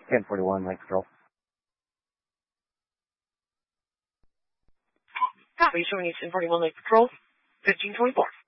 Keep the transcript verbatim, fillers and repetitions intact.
ten forty-one, Lake Patrol. Copy, showing it's ten forty-one Lake Patrol, fifteen twenty-four.